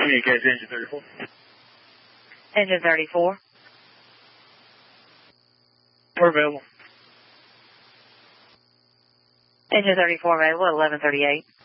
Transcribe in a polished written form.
Communicate to engine 34. Engine 34. We're available. Engine 34 available at 11:38.